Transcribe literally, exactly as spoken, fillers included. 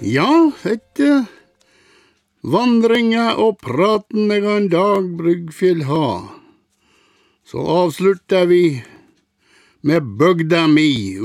Ja, etter vandringa og praten jeg en dag Bryggfjell ha, så avslutta vi med bygda mi